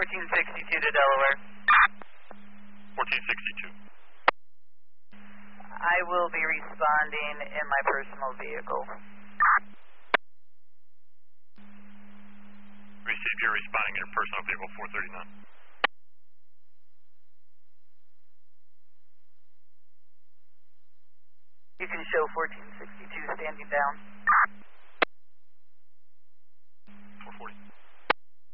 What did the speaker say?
1462 to Delaware. 1462. I will be responding in my personal vehicle. Receive, you're responding in your personal vehicle, 439. You can show 1462 standing down.